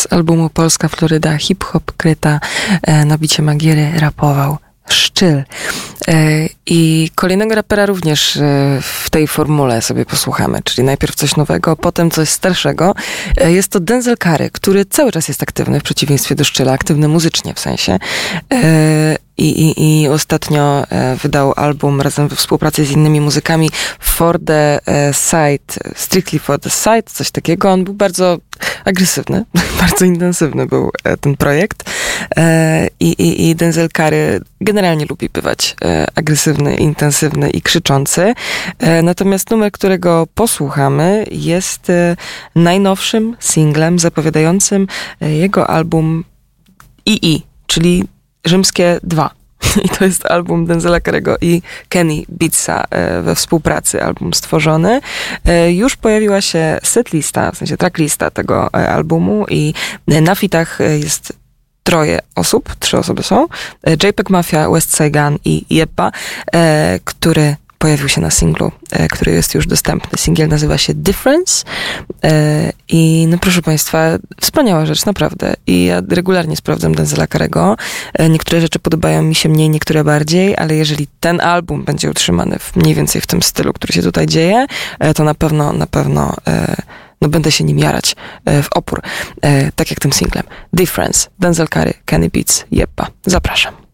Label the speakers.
Speaker 1: z albumu Polska Floryda, hip-hop Kryta, na bicie Magiery rapował Szczyl. I kolejnego rapera również w tej formule sobie posłuchamy, czyli najpierw coś nowego, potem coś starszego. Jest to Denzel Curry, który cały czas jest aktywny, w przeciwieństwie do Szczyla, aktywny muzycznie w sensie. I ostatnio wydał album razem we współpracy z innymi muzykami For the Side, Strictly for the Side, coś takiego. On był bardzo agresywny, bardzo intensywny był ten projekt. I Denzel Curry generalnie lubi bywać agresywny, intensywny i krzyczący. Natomiast numer, którego posłuchamy, jest najnowszym singlem zapowiadającym jego album II, czyli rzymskie 2. I to jest album Denzela Curry'ego i Kenny Beatsa we współpracy, album stworzony. Już pojawiła się setlista, w sensie tracklista tego albumu i na fitach jest 3 osoby są. JPEG Mafia, Westside Gun i Yeppa, który pojawił się na singlu, który jest już dostępny. Singiel nazywa się Difference i no proszę Państwa, wspaniała rzecz, naprawdę. I ja regularnie sprawdzam Denzela Curry'ego. Niektóre rzeczy podobają mi się mniej, niektóre bardziej, ale jeżeli ten album będzie utrzymany mniej więcej w tym stylu, który się tutaj dzieje, to na pewno no będę się nim jarać w opór. Tak jak tym singlem. Difference, Denzel Curry, Kenny Beats, Yeppa. Zapraszam.